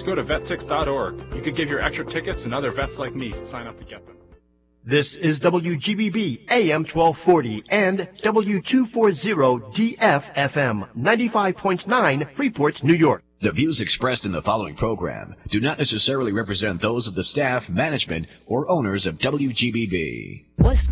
Just go to vettix.org. You could give your extra tickets, and other vets like me can sign up to get them. This is WGBB AM 1240 and W240 DFFM 95.9 Freeport, New York. The views expressed in the following program do not necessarily represent those of the staff, management, or owners of WGBB.